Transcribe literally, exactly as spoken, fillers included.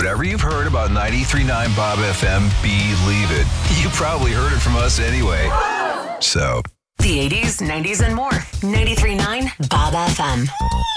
Whatever you've heard about ninety-three point nine Bob F M, believe it. You probably heard it from us anyway. So. The eighties, nineties, and more. ninety-three point nine Bob F M.